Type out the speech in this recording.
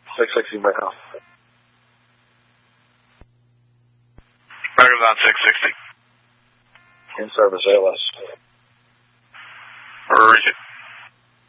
660 now. Records on 660. In service, ALS. Region.